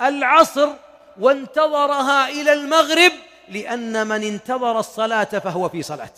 العصر وانتظرها إلى المغرب، لأن من انتظر الصلاة فهو في صلاة.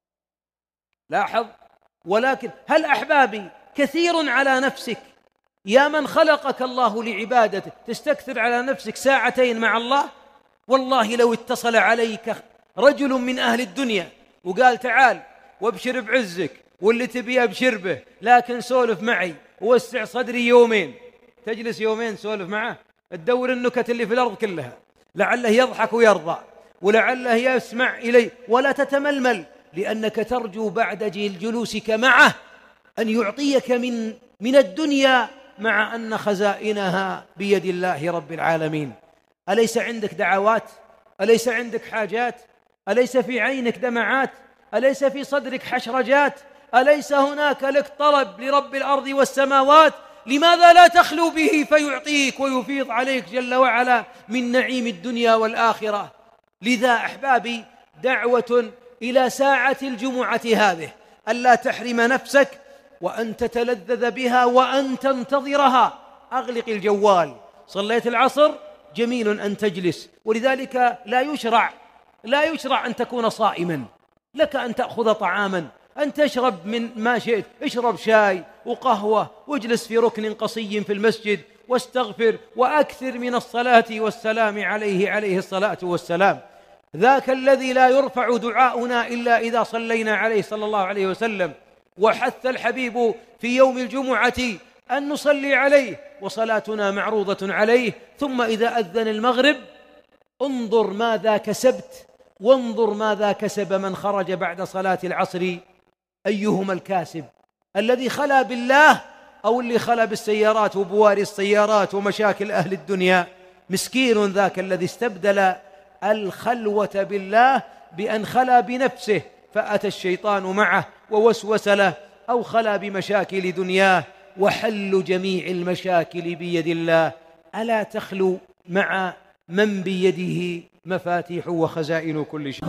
لاحظ. ولكن هل أحبابي كثير على نفسك يا من خلقك الله لعبادته تستكثر على نفسك ساعتين مع الله؟ والله لو اتصل عليك رجل من أهل الدنيا وقال تعال وابشر بعزك واللي تبي أبشر به، لكن سولف معي ووسع صدري يومين، تجلس يومين سولف معه، تدور النكت اللي في الأرض كلها، لعله يضحك ويرضى ولعله يسمع إلي، ولا تتململ، لأنك ترجو بعد جلوسك معه أن يعطيك من الدنيا، مع أن خزائنها بيد الله رب العالمين. أليس عندك دعوات؟ أليس عندك حاجات؟ أليس في عينك دمعات؟ أليس في صدرك حشرجات؟ أليس هناك لك طلب لرب الأرض والسماوات؟ لماذا لا تخلو به فيعطيك ويفيض عليك جل وعلا من نعيم الدنيا والآخرة؟ لذا أحبابي دعوة إلى ساعة الجمعة هذه ألا تحرم نفسك وأن تتلذذ بها وأن تنتظرها. أغلق الجوال، صليت العصر جميل أن تجلس، ولذلك لا يشرع أن تكون صائما، لك أن تأخذ طعاما، أن تشرب من ما شئت، اشرب شاي وقهوة واجلس في ركن قصي في المسجد واستغفر وأكثر من الصلاة والسلام عليه الصلاة والسلام. ذاك الذي لا يرفع دعاؤنا إلا إذا صلينا عليه صلى الله عليه وسلم، وحث الحبيب في يوم الجمعة أن نصلي عليه وصلاتنا معروضة عليه. ثم إذا أذن المغرب انظر ماذا كسبت وانظر ماذا كسب من خرج بعد صلاة العصر. أيهما الكاسب، الذي خلا بالله أو اللي خلا بالسيارات وبواري السيارات ومشاكل أهل الدنيا؟ مسكين ذاك الذي استبدل الخلوة بالله بأن خلا بنفسه فأتى الشيطان معه ووسوس له، أو خلا بمشاكل دنياه، وحل جميع المشاكل بيد الله. ألا تخلو مع من بيده مفاتيح وخزائن كل شيء؟